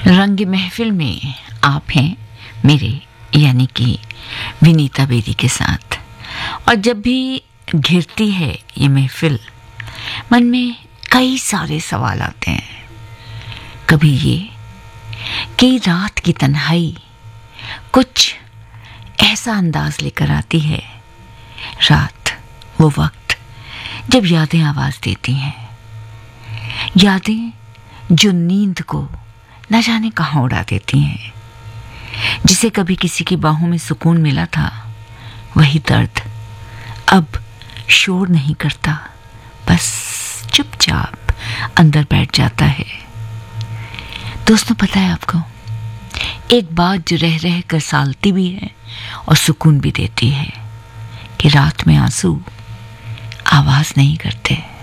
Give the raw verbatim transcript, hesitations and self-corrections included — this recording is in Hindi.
रंग महफिल में आप हैं मेरे यानी कि विनीता बेदी के साथ। और जब भी घिरती है ये महफिल, मन में कई सारे सवाल आते हैं। कभी ये कि रात की तन्हाई कुछ ऐसा अंदाज लेकर आती है, रात वो वक्त जब यादें आवाज देती हैं, यादें जो नींद को न जाने कहाँ उड़ा देती हैं। जिसे कभी किसी की बाहों में सुकून मिला था, वही दर्द अब शोर नहीं करता, बस चुपचाप अंदर बैठ जाता है। दोस्तों, पता है आपको, एक बात जो रह रह कर सालती भी है और सुकून भी देती है कि रात में आंसू आवाज नहीं करते।